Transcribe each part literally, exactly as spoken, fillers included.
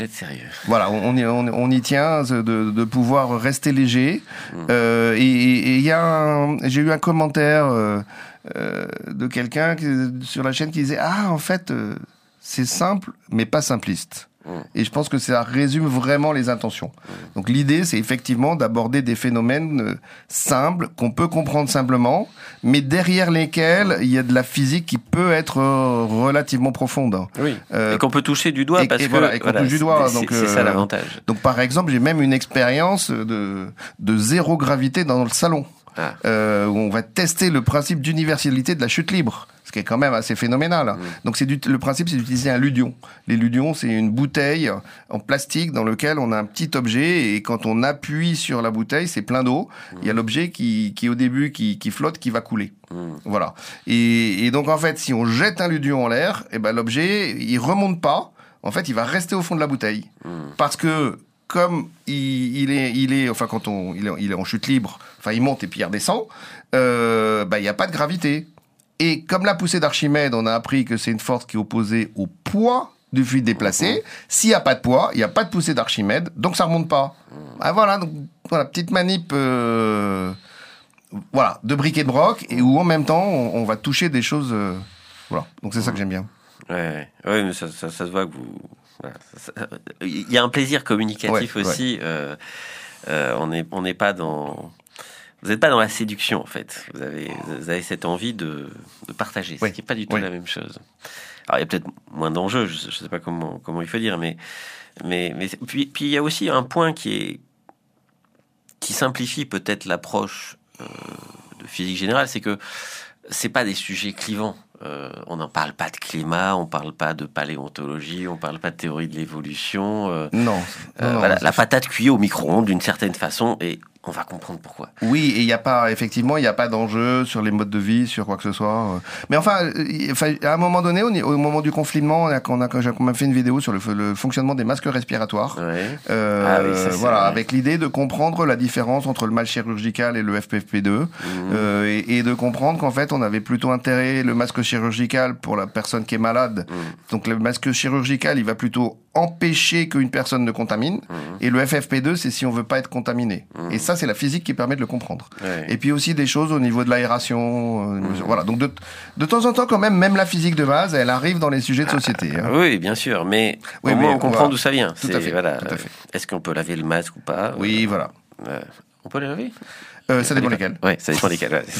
Être sérieux. Voilà, on y, on, on y tient de, de pouvoir rester léger. Mmh. Euh, et il y a un, j'ai eu un commentaire euh, euh, de quelqu'un qui, sur la chaîne qui disait ah en fait euh, c'est simple mais pas simpliste. Et je pense que ça résume vraiment les intentions. Donc l'idée, c'est effectivement d'aborder des phénomènes simples, qu'on peut comprendre simplement, mais derrière lesquels il y a de la physique qui peut être relativement profonde. Oui, euh, et qu'on peut toucher du doigt, et, parce et que... Voilà, et qu'on voilà, touche du doigt. C'est, donc, c'est ça l'avantage. Donc par exemple, j'ai même une expérience de, de zéro gravité dans le salon. Ah. Euh, où on va tester le principe d'universalité de la chute libre, ce qui est quand même assez phénoménal. Mmh. Donc c'est du, le principe, c'est d'utiliser un ludion. Les ludions, c'est une bouteille en plastique dans lequel on a un petit objet et quand on appuie sur la bouteille, c'est plein d'eau. Mmh. Il y a l'objet qui, qui au début qui, qui flotte, qui va couler. Mmh. Voilà. Et, et donc en fait, si on jette un ludion en l'air, et ben l'objet, il remonte pas. En fait, il va rester au fond de la bouteille mmh. parce que comme il, il est, il est, enfin quand on, il est, il est en chute libre, enfin il monte et puis il redescend, euh, bah il y a pas de gravité. Et comme la poussée d'Archimède, on a appris que c'est une force qui est opposée au poids du fluide déplacé. Mmh. S'il y a pas de poids, il y a pas de poussée d'Archimède, donc ça remonte pas. Mmh. Ah voilà, donc voilà petite manip, euh, voilà, de bric et de broc, et où en même temps on, on va toucher des choses, euh, voilà. Donc c'est mmh. ça que j'aime bien. Ouais, ouais, mais ça, ça, ça se voit que vous. Voilà, il y a un plaisir communicatif ouais, aussi. Ouais. Euh, euh, on n'est on n'est pas dans. Vous n'êtes pas dans la séduction en fait. Vous avez vous avez cette envie de, de partager, ce ouais. qui n'est pas du tout ouais. la même chose. Alors il y a peut-être moins d'enjeux. Je ne sais pas comment comment il faut dire, mais mais mais puis puis il y a aussi un point qui est qui simplifie peut-être l'approche euh, de physique générale, c'est que c'est pas des sujets clivants. Euh, on n'en parle pas de climat, on parle pas de paléontologie, on parle pas de théorie de l'évolution. Euh, non. Euh, non voilà, non, la patate cuite au micro-ondes d'une certaine façon et on va comprendre pourquoi. Oui, et il y a pas, effectivement, il y a pas d'enjeu sur les modes de vie, sur quoi que ce soit. Mais enfin, enfin à un moment donné, on est, au moment du confinement, on a, on a, j'ai même fait une vidéo sur le, le fonctionnement des masques respiratoires. Ouais. Euh, ah oui, ça, voilà, vrai. Avec l'idée de comprendre la différence entre le masque chirurgical et le F F P deux, mmh. euh, et, et de comprendre qu'en fait, on avait plutôt intérêt le masque chirurgical pour la personne qui est malade. Mmh. Donc le masque chirurgical, il va plutôt empêcher qu'une personne ne contamine, mmh. et le F F P deux, c'est si on veut pas être contaminé. Mmh. Et ça, c'est la physique qui permet de le comprendre. Ouais. Et puis aussi des choses au niveau de l'aération. Euh, mmh. Voilà. Donc de, de temps en temps, quand même, même la physique de base, elle arrive dans les sujets de société. Ah, hein. Oui, bien sûr. Mais oui, au moins, on comprend voilà. d'où ça vient. Tout à fait. Voilà, tout à fait. Est-ce qu'on peut laver le masque ou pas? Oui, euh, voilà. Euh, on peut le laver euh, Ça dépend lesquels. Oui, ça dépend lesquels. Ouais.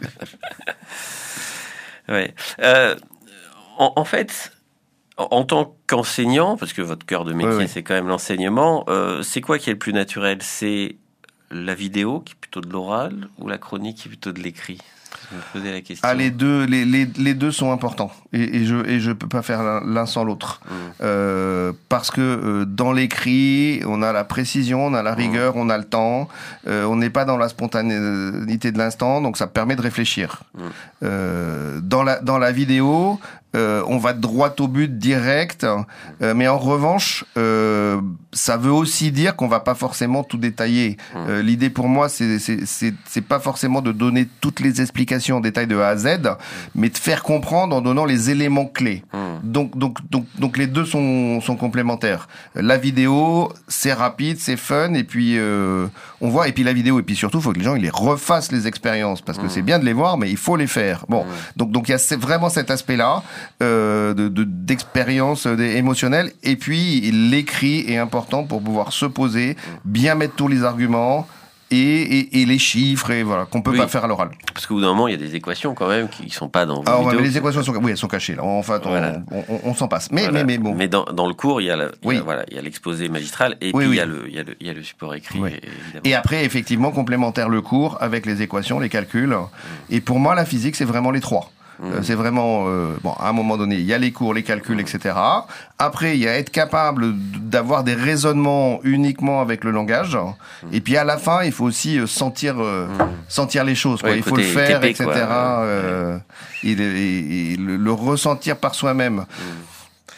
ouais. Euh, en, en fait... En tant qu'enseignant, parce que votre cœur de métier, oui, oui. c'est quand même l'enseignement, euh, c'est quoi qui est le plus naturel? C'est la vidéo, qui est plutôt de l'oral, ou la chronique, qui est plutôt de l'écrit? Je me posais la question. Ah, les deux, les, les, les deux sont importants. Et, et je et je peux pas faire l'un, l'un sans l'autre. Mmh. Euh, parce que euh, dans l'écrit, on a la précision, on a la rigueur, mmh. on a le temps. Euh, on n'est pas dans la spontanéité de l'instant, donc ça permet de réfléchir. Mmh. Euh, dans la dans la vidéo, euh, on va droit au but, direct. Euh, mais en revanche, euh, ça veut aussi dire qu'on va pas forcément tout détailler. Mmh. Euh, l'idée pour moi, c'est c'est c'est c'est pas forcément de donner toutes les explications en détail de A à Z, mais de faire comprendre en donnant les éléments clés. Mmh. Donc, donc, donc, donc les deux sont, sont complémentaires. La vidéo, c'est rapide, c'est fun, et puis euh, on voit. Et puis la vidéo, et puis surtout, il faut que les gens ils les refassent les expériences, parce que mmh. c'est bien de les voir, mais il faut les faire. Bon, mmh. donc, donc il y a vraiment cet aspect-là euh, de, de d'expérience émotionnelle. Et puis l'écrit est important pour pouvoir se poser, bien mettre tous les arguments. Et, et, et les chiffres, et voilà, qu'on peut oui. pas faire à l'oral. Parce qu'au bout d'un moment, il y a des équations quand même qui sont pas dans vos Alors, vidéos. Ouais, mais les équations sont, oui, elles sont cachées là. En fait, on, voilà. on, on, on s'en passe. Mais, voilà. mais, mais bon. Mais dans, dans le cours, il y a, la, il oui. y a voilà, il y a l'exposé magistral et oui, puis oui. il y a le, il y a le, il y a le support écrit. Oui. Et, et après, effectivement, complémentaire le cours avec les équations, les calculs. Mmh. Et pour moi, la physique, c'est vraiment les trois. Mmh. Euh, c'est vraiment euh, bon. À un moment donné, il y a les cours, les calculs, mmh. et cetera. Après, il y a être capable d'avoir des raisonnements uniquement avec le langage. Mmh. Et puis à la fin, il faut aussi sentir euh, mmh. sentir les choses. Quoi. Ouais, il faut le faire, T P, et cetera. Euh, ouais. et, et, et le, le ressentir par soi-même. Mmh.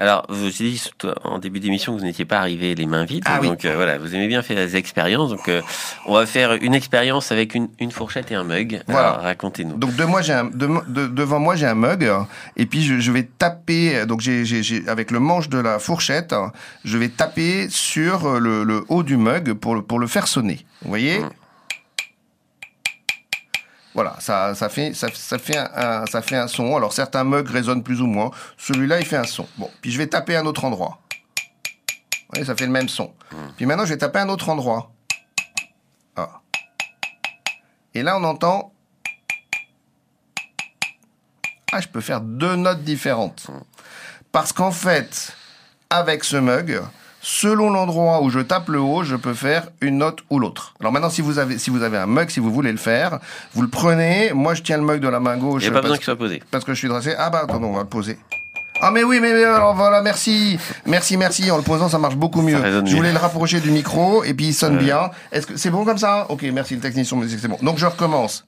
Alors, je vous ai dit en début d'émission que vous n'étiez pas arrivé les mains vides. Ah, donc oui. euh, voilà, vous aimez bien faire des expériences. Donc euh, on va faire une expérience avec une, une fourchette et un mug. Voilà. Alors, racontez-nous. Donc de moi, j'ai un, de, de, devant moi, j'ai un mug. Et puis je, je vais taper, donc j'ai, j'ai, j'ai, avec le manche de la fourchette, je vais taper sur le, le haut du mug pour, le, pour le faire sonner. Vous voyez mmh. Voilà, ça, ça fait, ça, ça fait un, un, ça fait un son. Alors certains mugs résonnent plus ou moins. Celui-là, il fait un son. Bon, puis je vais taper à un autre endroit. Vous voyez, ça fait le même son. Mmh. Puis maintenant, je vais taper à un autre endroit. Ah. Et là, on entend. Ah, je peux faire deux notes différentes. Mmh. Parce qu'en fait, avec ce mug, selon l'endroit où je tape le haut, je peux faire une note ou l'autre. Alors maintenant, si vous avez, si vous avez un mug, si vous voulez le faire, vous le prenez. Moi, je tiens le mug de la main gauche. Il n'y a pas besoin qu'il soit posé. Parce que je suis dressé. Ah bah, attendez, on va le poser. Ah mais oui, mais, mais alors voilà, merci. Merci, merci. En le posant, ça marche beaucoup mieux. Je mieux. voulais le rapprocher du micro et puis il sonne ouais. bien. Est-ce que c'est bon comme ça? Ok, merci le technicien, me dit que c'est bon. Donc je recommence.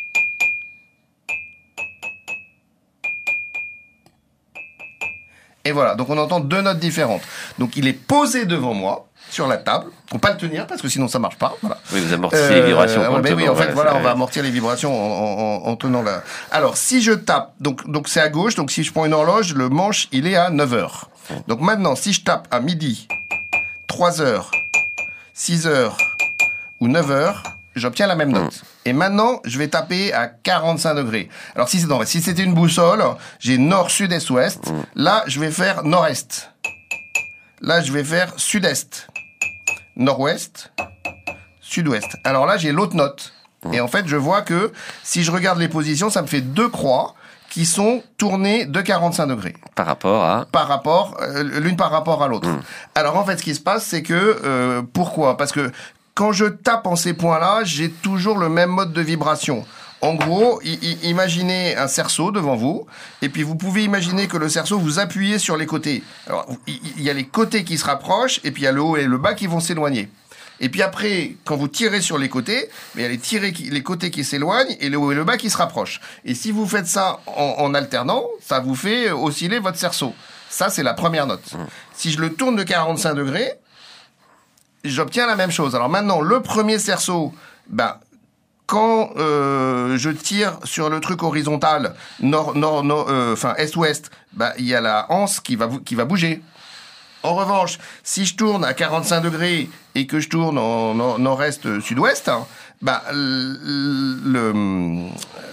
Et voilà, donc on entend deux notes différentes. Donc il est posé devant moi, sur la table. Faut pas le tenir, parce que sinon ça marche pas. Voilà. Oui, vous amortissez euh, les vibrations. Euh, ben oui, en fait, ouais, voilà, on va amortir les vibrations en, en, en tenant la... Alors, si je tape, donc donc c'est à gauche, donc si je prends une horloge, le manche, il est à neuf heures. Donc maintenant, si je tape à midi, trois heures, six heures ou neuf heures, j'obtiens la même note. Mmh. Et maintenant, je vais taper à quarante-cinq degrés. Alors, si, c'est, non, si c'était une boussole, j'ai nord, sud, est, ouest. Mmh. Là, je vais faire nord-est. Là, je vais faire sud-est. Nord-ouest. Sud-ouest. Alors là, j'ai l'autre note. Mmh. Et en fait, je vois que si je regarde les positions, ça me fait deux croix qui sont tournées de quarante-cinq degrés. Par rapport à... Par rapport, euh, l'une par rapport à l'autre. Mmh. Alors, en fait, ce qui se passe, c'est que... Euh, pourquoi ? Parce que quand je tape en ces points-là, j'ai toujours le même mode de vibration. En gros, i- i- imaginez un cerceau devant vous, et puis vous pouvez imaginer que le cerceau, vous appuyez sur les côtés. Alors, il y, y a les côtés qui se rapprochent, et puis il y a le haut et le bas qui vont s'éloigner. Et puis après, quand vous tirez sur les côtés, il y a les, tirés qui, les côtés qui s'éloignent, et le haut et le bas qui se rapprochent. Et si vous faites ça en, en alternant, ça vous fait osciller votre cerceau. Ça, c'est la première note. Mmh. Si je le tourne de quarante-cinq degrés, j'obtiens la même chose. Alors maintenant, le premier cerceau, ben, quand euh, je tire sur le truc horizontal, nord, nord, nord, euh, enfin est-ouest, ben, il y a la anse qui va, qui va bouger. En revanche, si je tourne à quarante-cinq degrés et que je tourne en nord, nord-est, sud-ouest, ben, le, le, euh,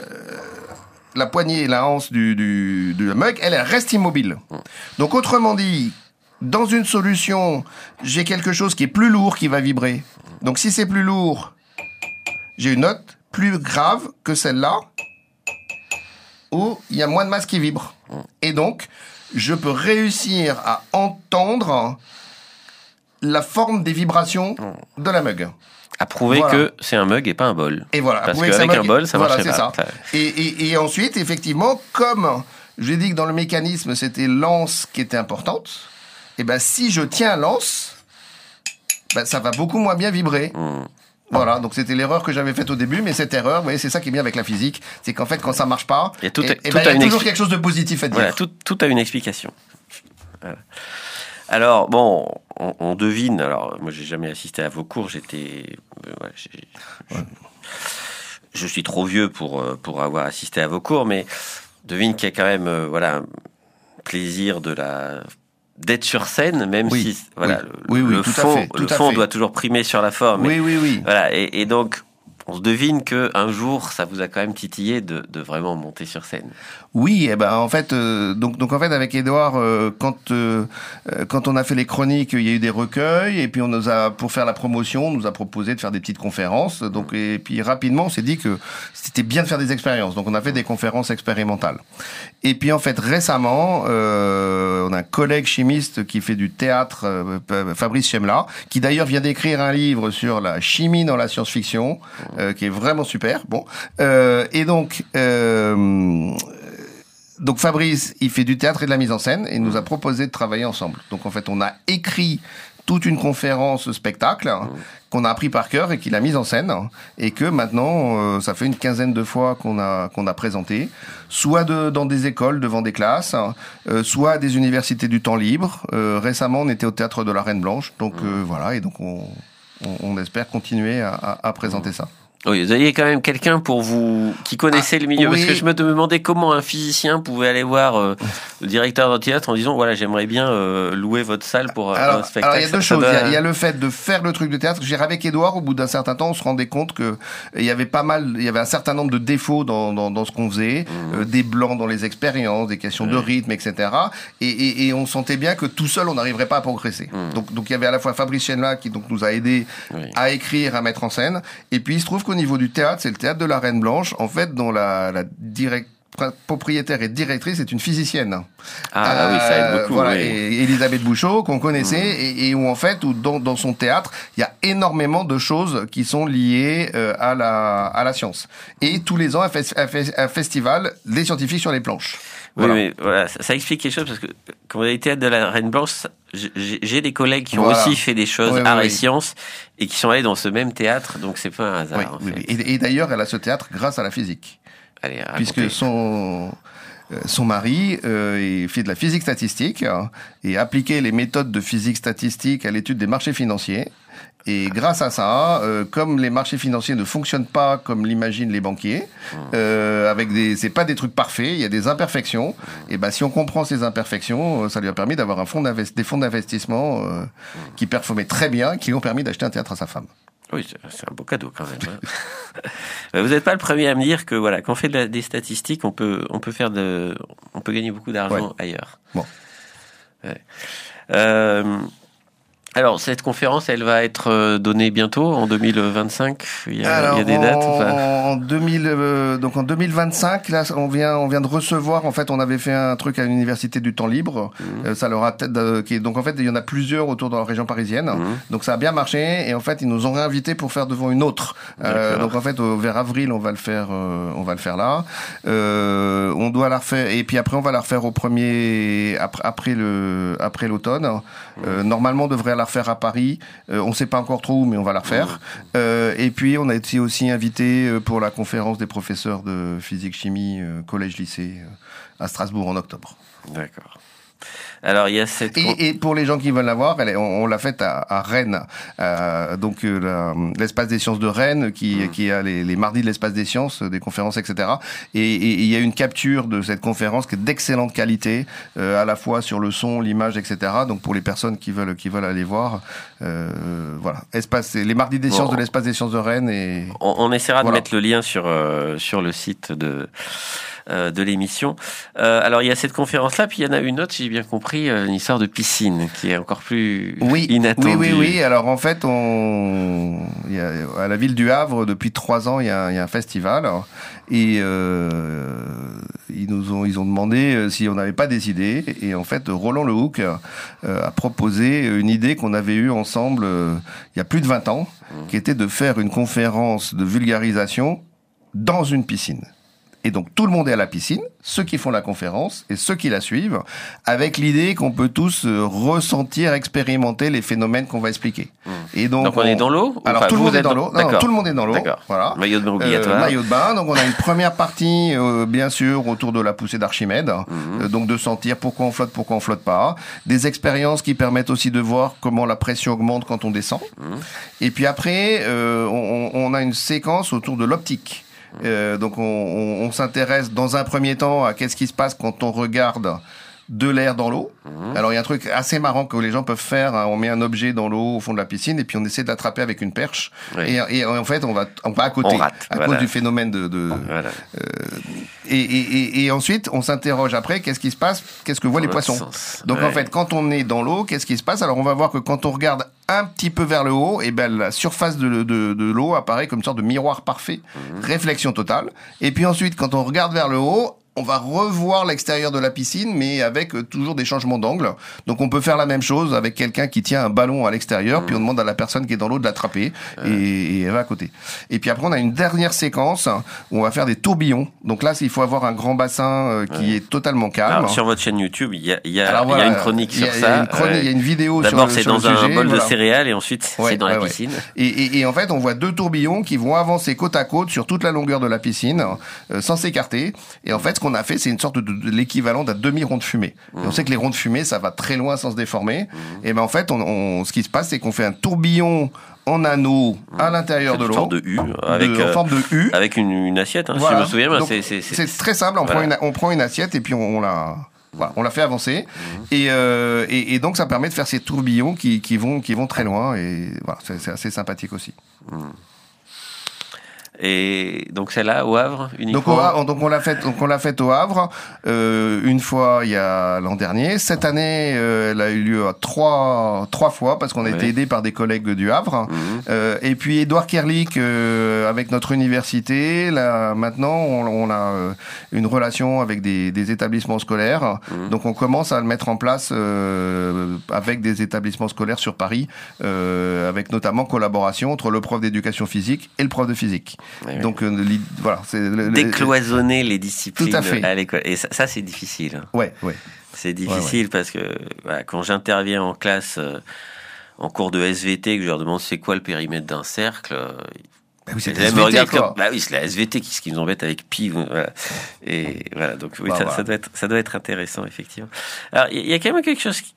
la poignée, la anse du, du, du mug, elle, elle reste immobile. Donc autrement dit, dans une solution, j'ai quelque chose qui est plus lourd qui va vibrer. Donc si c'est plus lourd, j'ai une note plus grave que celle-là, où il y a moins de masse qui vibre. Et donc, je peux réussir à entendre la forme des vibrations de la mug. À prouver voilà. que c'est un mug et pas un bol. Et voilà. Parce qu'avec un bol, ça voilà, marcherait c'est pas. Ça. Et, et, et ensuite, effectivement, comme j'ai dit que dans le mécanisme, c'était l'anse qui était importante, et ben si je tiens l'anse, ben ça va beaucoup moins bien vibrer. Mmh. Voilà, donc c'était l'erreur que j'avais faite au début, mais cette erreur, vous voyez, c'est ça qui est bien avec la physique, c'est qu'en fait, quand ça marche pas, il y a, tout, et, tout et ben, y a toujours expli- quelque chose de positif à dire. Voilà, tout, tout a une explication. Voilà. Alors, bon, on, on devine, alors moi j'ai jamais assisté à vos cours, j'étais... Euh, ouais, j'ai, ouais. Je, je suis trop vieux pour, pour avoir assisté à vos cours, mais devine qu'il y a quand même, euh, voilà, un plaisir de la... d'être sur scène, même oui, si voilà oui, le, oui, le tout fond, à fait, tout le à fond fait. doit toujours primer sur la forme. Oui, oui, oui. Voilà, et, et donc on se devine que un jour ça vous a quand même titillé de, de vraiment monter sur scène. Oui, et ben en fait, euh, donc donc en fait avec Édouard, euh, quand euh, quand on a fait les chroniques, il y a eu des recueils, et puis on nous a pour faire la promotion, on nous a proposé de faire des petites conférences. Donc et puis rapidement, on s'est dit que c'était bien de faire des expériences. Donc on a fait des conférences expérimentales. Et puis en fait récemment, euh, on a un collègue chimiste qui fait du théâtre, euh, Fabrice Chemla, qui d'ailleurs vient d'écrire un livre sur la chimie dans la science-fiction, euh, qui est vraiment super. Bon, euh, et donc. Euh, Donc Fabrice, il fait du théâtre et de la mise en scène et il nous a proposé de travailler ensemble. Donc en fait, on a écrit toute une conférence spectacle mmh. qu'on a appris par cœur et qu'il a mise en scène, et que maintenant, euh, ça fait une quinzaine de fois qu'on a qu'on a présenté, soit de, dans des écoles devant des classes, euh, soit à des universités du temps libre. Euh, récemment, on était au théâtre de la Reine Blanche, donc mmh. euh, voilà, et donc on, on, on espère continuer à, à, à présenter mmh. ça. Oui, vous aviez quand même quelqu'un pour vous qui connaissait ah, le milieu, oui. Parce que je me demandais comment un physicien pouvait aller voir euh, le directeur d'un théâtre en disant voilà, j'aimerais bien euh, louer votre salle pour alors, un spectacle. Alors il y a deux ça, choses. Ça doit... il, y a, il y a le fait de faire le truc de théâtre. J'ai avec Édouard, au bout d'un certain temps, on se rendait compte que il y avait pas mal, il y avait un certain nombre de défauts dans dans, dans ce qu'on faisait, mmh. euh, des blancs dans les expériences, des questions oui. de rythme, et cetera. Et, et, et on sentait bien que tout seul, on n'arriverait pas à progresser. Mmh. Donc donc il y avait à la fois Fabrice Chenla qui donc nous a aidé oui. à écrire, à mettre en scène. Et puis il se trouve qu'au niveau du théâtre, c'est le théâtre de la Reine Blanche, en fait, dont la, la direct, propriétaire et directrice est une physicienne. Ah euh, oui, ça aide beaucoup. Voilà, oui. et Elisabeth Bouchot, qu'on connaissait, mmh. et, et où en fait, où dans, dans son théâtre, il y a énormément de choses qui sont liées euh, à la à la science. Et tous les ans, un, fe- un, fe- un festival des scientifiques sur les planches. Voilà. Oui, mais voilà, ça, ça explique quelque chose parce que quand vous avez le théâtre de la Reine Blanche, j'ai, j'ai des collègues qui ont voilà. aussi fait des choses oui, art oui, et oui. sciences et qui sont allés dans ce même théâtre, donc c'est pas un hasard. Oui, en oui, fait. oui. Et, et d'ailleurs, elle a ce théâtre grâce à la physique. Allez, puisque son son mari euh, fait de la physique statistique hein, et appliquait les méthodes de physique statistique à l'étude des marchés financiers. Et grâce à ça, euh, comme les marchés financiers ne fonctionnent pas comme l'imaginent les banquiers, euh, avec des, c'est pas des trucs parfaits, il y a des imperfections. Et ben, si on comprend ces imperfections, ça lui a permis d'avoir un fonds d'invest- des fonds d'investissement euh, qui performaient très bien, qui lui ont permis d'acheter un théâtre à sa femme. Oui, c'est un beau cadeau quand même. Hein. Vous n'êtes pas le premier à me dire que voilà, quand on fait de la, des statistiques, on peut, on peut faire de, on peut gagner beaucoup d'argent ouais. ailleurs. Bon. Ouais. Euh, Alors, cette conférence, elle va être donnée bientôt, en deux mille vingt-cinq. Il y a, Alors, il y a des dates en, ou pas en deux mille, euh, donc en deux mille vingt-cinq, là, on vient, on vient de recevoir. En fait, on avait fait un truc à l'université du temps libre. Mmh. Euh, ça leur a peut-être, euh, qui est, donc en fait, il y en a plusieurs autour de la région parisienne. Mmh. Donc ça a bien marché. Et en fait, ils nous ont réinvités pour faire devant une autre. Euh, donc en fait, euh, vers avril, on va le faire, euh, on va le faire là. Euh, on doit la refaire. Et puis après, on va la refaire au premier, après, après le, après l'automne. Mmh. Euh, normalement, on devrait la refaire à Paris. Euh, on ne sait pas encore trop où, mais on va la refaire. Mmh. Euh, et puis, on a été aussi invité pour la conférence des professeurs de physique-chimie euh, collège-lycée euh, à Strasbourg en octobre. D'accord. Alors il y a cette et, et pour les gens qui veulent la voir, elle est, on, on l'a faite à, à Rennes, euh, donc euh, la, l'espace des sciences de Rennes qui, mmh. qui a les, les mardis de l'espace des sciences, des conférences, et cetera. Et il y a une capture de cette conférence qui est d'excellente qualité, euh, à la fois sur le son, l'image, et cetera. Donc pour les personnes qui veulent qui veulent aller voir, euh, voilà, espace, les mardis des bon, sciences de l'espace des sciences de Rennes. Et on, on essaiera voilà. de mettre le lien sur euh, sur le site de. Euh, de l'émission. Euh, alors il y a cette conférence-là, puis il y en a une autre, si j'ai bien compris, euh, une histoire de piscine qui est encore plus oui, inattendue. Oui, oui, oui. Alors en fait, on, il y a, à la ville du Havre, depuis trois ans, il y a, il y a un festival et euh, ils nous ont, ils ont demandé si on n'avait pas des idées. Et en fait, Roland Lehoucq euh, a proposé une idée qu'on avait eue ensemble euh, il y a plus de vingt ans, mmh. qui était de faire une conférence de vulgarisation dans une piscine. Et donc tout le monde est à la piscine, ceux qui font la conférence et ceux qui la suivent, avec l'idée qu'on peut tous ressentir, expérimenter les phénomènes qu'on va expliquer. Mmh. Et donc, donc on, on est dans l'eau. Alors enfin, tout le monde est dans l'eau. Non, non, tout le monde est dans l'eau. D'accord. Voilà. Maillot de bain obligatoire. Euh, maillot de bain. Donc on a une première partie, euh, bien sûr, autour de la poussée d'Archimède. Mmh. Euh, donc de sentir pourquoi on flotte, pourquoi on flotte pas. Des expériences qui permettent aussi de voir comment la pression augmente quand on descend. Mmh. Et puis après, euh, on, on a une séquence autour de l'optique. Euh, donc on, on, on s'intéresse dans un premier temps à qu'est-ce qui se passe quand on regarde de l'air dans l'eau. Mmh. Alors il y a un truc assez marrant que les gens peuvent faire, hein. On met un objet dans l'eau au fond de la piscine et puis on essaie de l'attraper avec une perche. Oui. Et, et en fait on va, on va à côté on rate, à voilà. cause du phénomène de... de voilà. euh, et, et, et ensuite on s'interroge après qu'est-ce qui se passe, qu'est-ce que voient les poissons. Sens. Donc ouais. en fait quand on est dans l'eau, qu'est-ce qui se passe? Alors on va voir que quand on regarde un petit peu vers le haut, et ben la surface de, de, de l'eau apparaît comme une sorte de miroir parfait, mmh. réflexion totale. Et puis ensuite quand on regarde vers le haut, on va revoir l'extérieur de la piscine, mais avec euh, toujours des changements d'angle. Donc on peut faire la même chose avec quelqu'un qui tient un ballon à l'extérieur, mmh. puis on demande à la personne qui est dans l'eau de l'attraper, euh. et, et elle va à côté. Et puis après, on a une dernière séquence où on va faire des tourbillons. Donc là, il faut avoir un grand bassin euh, qui ouais. est totalement calme. Alors, sur votre chaîne YouTube, il y a, il y a, Alors, voilà, il y a une chronique sur ça. Il y a une, chronique, euh, il y a une vidéo sur le D'abord, c'est sur dans le un sujet, bol voilà. de céréales et ensuite, ouais, c'est dans ouais, la piscine. Ouais. Et, et, et en fait, on voit deux tourbillons qui vont avancer côte à côte sur toute la longueur de la piscine, euh, sans s'écarter. Et en fait, ce qu'on a fait, c'est une sorte de, de, de l'équivalent d'un demi-rond de fumée. Mmh. Et on sait que les ronds de fumée, ça va très loin sans se déformer. Mmh. Et ben en fait, on, on, ce qui se passe, c'est qu'on fait un tourbillon en anneau à l'intérieur de l'eau. En forme de U. Avec, de, en forme de U. Avec une, une assiette, hein, voilà. Si je me souviens. Donc, c'est, c'est, c'est... c'est très simple, on, voilà. prend une, on prend une assiette et puis on, on la... Voilà, on l'a fait avancer mmh. et, euh, et, et donc ça permet de faire ces tourbillons qui, qui, vont, qui vont très loin et voilà, c'est, c'est assez sympathique aussi. Mmh. Et donc celle-là au Havre uniquement. Donc, au Havre, donc on l'a fait, donc on l'a fait au Havre euh, une fois il y a l'an dernier. Cette année, euh, elle a eu lieu à trois trois fois parce qu'on a ouais. été aidé par des collègues du Havre. Mmh. Euh, et puis Édouard Kerlik euh, avec notre université. Là maintenant, on, on a euh, une relation avec des, des établissements scolaires. Mmh. Donc on commence à le mettre en place euh, avec des établissements scolaires sur Paris, euh, avec notamment collaboration entre le prof d'éducation physique et le prof de physique. Oui, donc euh, voilà, c'est le, décloisonner les disciplines tout à, fait. à l'école et ça, ça c'est difficile. Ouais, ouais. C'est difficile ouais, ouais. parce que voilà, quand j'interviens en classe euh, en cours de S V T que je leur demande c'est quoi le périmètre d'un cercle, euh, bah oui, c'est la S V T, quoi. Comme, bah oui, c'est la S V T qui ce qui nous embête avec pi. Voilà. Et voilà, donc oui, bah, ça, voilà. ça doit être ça doit être intéressant effectivement. Alors il y, y a quand même quelque chose qui,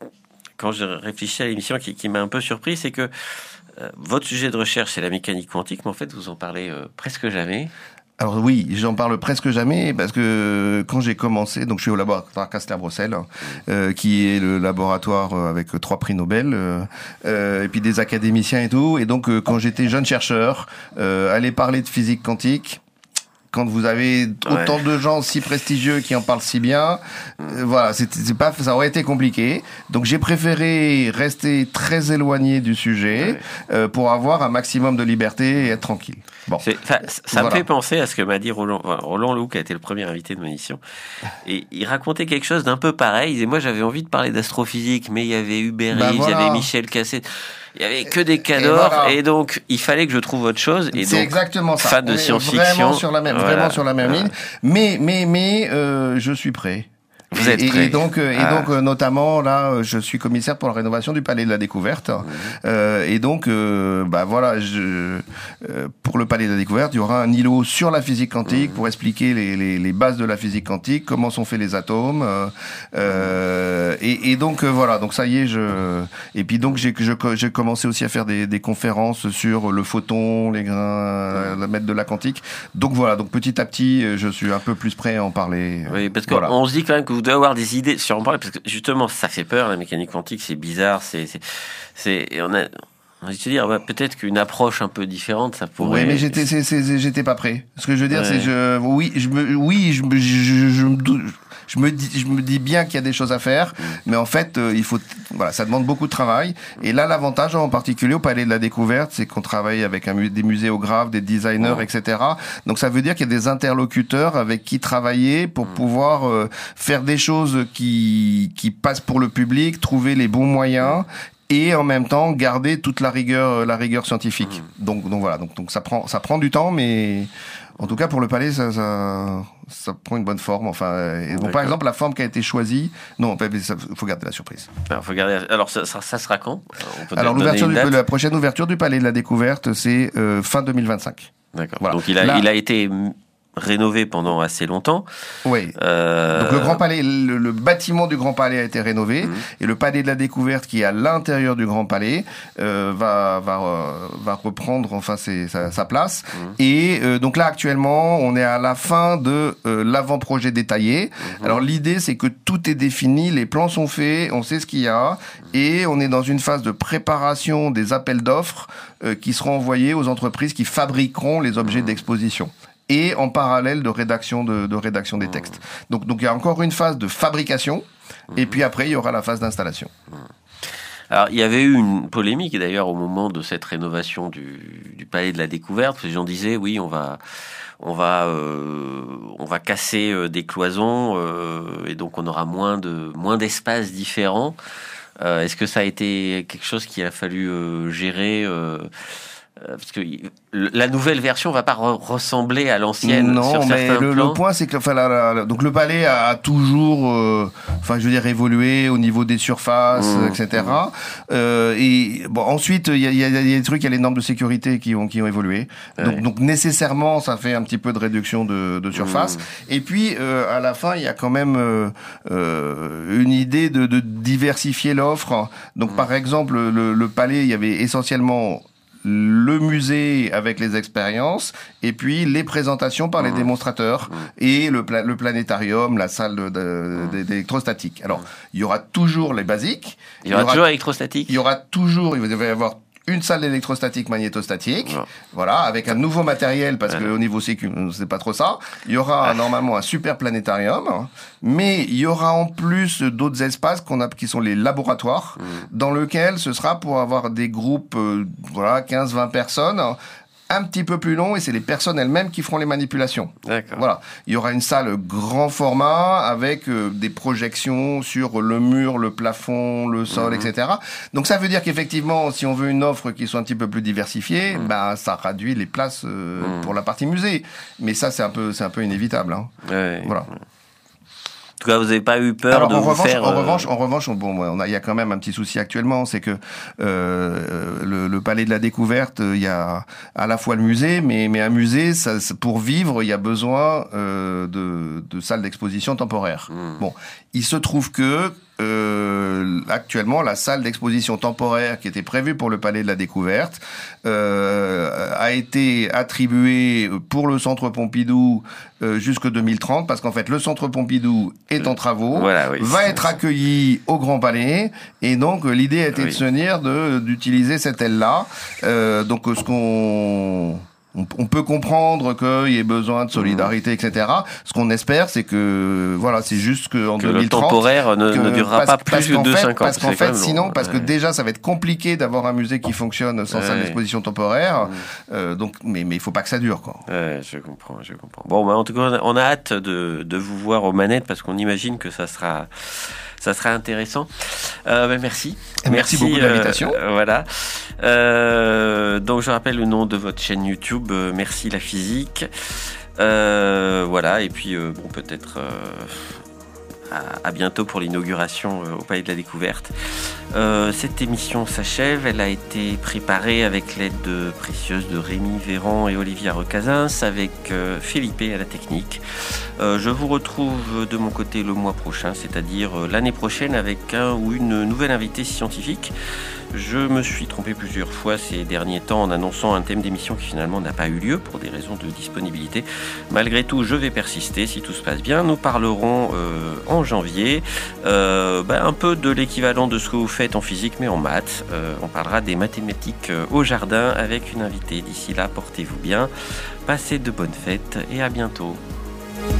quand je réfléchis à l'émission qui, qui m'a un peu surpris, c'est que Euh, votre sujet de recherche, c'est la mécanique quantique, mais en fait, vous en parlez euh, presque jamais. Alors oui, j'en parle presque jamais parce que quand j'ai commencé, donc je suis au laboratoire Kastler-Brossel, euh, qui est le laboratoire avec trois prix Nobel, euh, et puis des académiciens et tout. Et donc euh, quand j'étais jeune chercheur, euh, aller parler de physique quantique, quand vous avez autant ouais. de gens si prestigieux qui en parlent si bien, euh, voilà, c'est, c'est pas, ça aurait été compliqué. Donc j'ai préféré rester très éloigné du sujet ouais. euh, pour avoir un maximum de liberté et être tranquille. Bon, c'est, ça, ça voilà. me fait penser à ce que m'a dit Roland, Roland Loup, qui a été le premier invité de mon émission. Et il racontait quelque chose d'un peu pareil. Et moi, j'avais envie de parler d'astrophysique, mais il y avait Hubert Reeves, bah voilà. il y avait Michel Cassé. Il y avait que des cadors, et, voilà. et donc il fallait que je trouve autre chose. Et c'est donc, exactement ça. Fan de science-fiction. Vraiment sur la même, voilà. vraiment sur la même voilà. ligne. Mais, mais, mais, euh, je suis prêt. Vous êtes et, prêt. et donc, euh, ah. et donc euh, notamment là, je suis commissaire pour la rénovation du Palais de la Découverte. Mmh. Euh, et donc, euh, bah voilà, je, euh, pour le Palais de la Découverte, il y aura un îlot sur la physique quantique mmh. pour expliquer les, les, les bases de la physique quantique, comment sont faits les atomes. Euh, euh, et, et donc euh, voilà, donc ça y est, je. Et puis donc j'ai, je, j'ai commencé aussi à faire des, des conférences sur le photon, les grains, mmh. la mètre de la quantique. Donc voilà, donc petit à petit, je suis un peu plus prêt à en parler. Oui, parce voilà. qu'on se dit quand même que vous devez avoir des idées sur en parler, parce que justement ça fait peur, la mécanique quantique, c'est bizarre, c'est c'est, c'est et on a on va se dire bah, peut-être qu'une approche un peu différente ça pourrait. Oui, mais j'étais c'est, c'est, c'est, j'étais pas prêt. Ce que je veux dire ouais. c'est je oui je me oui je me je, je, je me je me dis, je me dis bien qu'il y a des choses à faire, mmh. mais en fait, euh, il faut, voilà, ça demande beaucoup de travail. Et là, l'avantage, en particulier au Palais de la Découverte, c'est qu'on travaille avec un, des muséographes, des designers, mmh. et cetera. Donc, ça veut dire qu'il y a des interlocuteurs avec qui travailler pour mmh. pouvoir euh, faire des choses qui qui passent pour le public, trouver les bons moyens. Et en même temps garder toute la rigueur, la rigueur scientifique. Mmh. Donc, donc voilà, donc, donc ça prend, ça prend du temps, mais en tout cas pour le palais, ça, ça, ça prend une bonne forme. Enfin, et bon, par exemple, la forme qui a été choisie, non, il faut garder la surprise. Alors, faut garder. Alors, ça, ça, ça sera quand? On peut Alors, l'ouverture du, la prochaine ouverture du Palais de la Découverte, c'est euh, fin deux mille vingt-cinq. D'accord. Voilà. Donc, il a, Là, il a été rénové pendant assez longtemps. Oui. Euh... Donc le Grand Palais, le, le bâtiment du Grand Palais a été rénové mmh. et le Palais de la Découverte qui est à l'intérieur du Grand Palais euh, va va euh, va reprendre enfin c'est sa, sa place. Mmh. Et euh, donc là actuellement on est à la fin de euh, l'avant-projet détaillé. Mmh. Alors l'idée c'est que tout est défini, les plans sont faits, on sait ce qu'il y a et on est dans une phase de préparation des appels d'offres euh, qui seront envoyés aux entreprises qui fabriqueront les objets mmh. d'exposition. Et en parallèle de rédaction de, de rédaction des textes. Donc donc il y a encore une phase de fabrication mmh. et puis après il y aura la phase d'installation. Mmh. Alors, il y avait eu une polémique d'ailleurs au moment de cette rénovation du, du Palais de la Découverte, parce que les gens disaient oui, on va, on va, euh, on va casser euh, des cloisons euh, et donc on aura moins de, moins d'espaces différents. Euh, est-ce que ça a été quelque chose qu'il a fallu euh, gérer euh, parce que la nouvelle version va pas re- ressembler à l'ancienne. Non, sur mais certains le, plans. le point c'est que enfin, la, la, la, donc le palais a, a toujours, euh, enfin je veux dire évolué au niveau des surfaces, mmh, et cetera. Mmh. Euh, et bon ensuite il y a, y, a, y a des trucs, il y a les normes de sécurité qui ont qui ont évolué. Ouais. Donc, donc nécessairement ça fait un petit peu de réduction de, de surface. Mmh. Et puis euh, à la fin il y a quand même euh, euh, une idée de, de diversifier l'offre. Donc mmh. par exemple le, le palais il y avait essentiellement le musée avec les expériences et puis les présentations par les mmh. démonstrateurs mmh. et le, pla- le planétarium, la salle de, de, mmh. d'électrostatique. Alors, il y aura toujours les basiques. Il y aura, il y aura toujours électrostatique. Il y aura toujours, il va y avoir une salle d'électrostatique magnétostatique, ouais. voilà, avec un nouveau matériel, parce ouais. que au niveau sécu, c'est pas trop ça. Il y aura ouais. normalement un super planétarium, mais il y aura en plus d'autres espaces qu'on a, qui sont les laboratoires, mmh. dans lesquels ce sera pour avoir des groupes, euh, voilà, quinze vingt personnes, un petit peu plus long, et c'est les personnes elles-mêmes qui feront les manipulations. D'accord. Voilà. Il y aura une salle grand format avec euh, des projections sur le mur, le plafond, le sol, mmh. et cetera. Donc ça veut dire qu'effectivement, si on veut une offre qui soit un petit peu plus diversifiée, mmh. bah ça réduit les places euh, mmh. pour la partie musée. Mais ça, c'est un peu, c'est un peu inévitable. Hein. Ouais, voilà. Ouais. En tout cas, vous n'avez pas eu peur Alors, de en vous revanche, faire... En euh... revanche, en revanche, bon, on a, il y a quand même un petit souci actuellement, c'est que euh, le, le Palais de la Découverte, il y a à la fois le musée, mais, mais un musée, ça, pour vivre, il y a besoin euh, de, de salles d'exposition temporaires. Mmh. Bon, il se trouve que Euh, actuellement, la salle d'exposition temporaire qui était prévue pour le Palais de la Découverte euh, a été attribuée pour le Centre Pompidou euh, jusqu'en deux mille trente, parce qu'en fait, le Centre Pompidou est en travaux, voilà, oui, va être accueilli au Grand Palais, et donc l'idée a été oui. de se dire de, d'utiliser cette aile-là. Euh, donc ce qu'on... On peut comprendre qu'il y ait besoin de solidarité, et cetera. Ce qu'on espère, c'est que, voilà, c'est juste qu'en deux mille trente... le temporaire ne, que, ne durera parce, pas plus de cinq ans. Parce qu'en fait, sinon, parce que déjà, ça va être compliqué d'avoir un musée qui fonctionne sans ouais. salle d'exposition temporaire. Mmh. Euh, donc, mais, mais il faut pas que ça dure, quoi. Ouais, je comprends, je comprends. Bon, bah, en tout cas, on a hâte de, de vous voir aux manettes, parce qu'on imagine que ça sera... Ça sera intéressant. Euh, ben merci. merci. Merci beaucoup de l'invitation. Euh, voilà. Euh, donc je rappelle le nom de votre chaîne YouTube. Euh, merci la physique. Euh, voilà. Et puis euh, bon, peut-être euh, à, à bientôt pour l'inauguration euh, au Palais de la Découverte. Euh, cette émission s'achève. Elle a été préparée avec l'aide de précieuse de Rémi Véran et Olivia Recasins, avec euh, Philippe à la technique. Euh, je vous retrouve de mon côté le mois prochain, c'est-à-dire euh, l'année prochaine, avec un ou une nouvelle invitée scientifique. Je me suis trompé plusieurs fois ces derniers temps en annonçant un thème d'émission qui finalement n'a pas eu lieu pour des raisons de disponibilité. Malgré tout, je vais persister si tout se passe bien. Nous parlerons euh, en janvier euh, bah, un peu de l'équivalent de ce que vous faites en physique mais en maths. Euh, on parlera des mathématiques euh, au jardin avec une invitée. D'ici là, portez-vous bien, passez de bonnes fêtes et à bientôt.